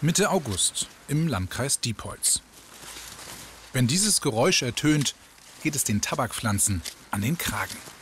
Mitte August im Landkreis Diepholz. Wenn dieses Geräusch ertönt, geht es den Tabakpflanzen an den Kragen.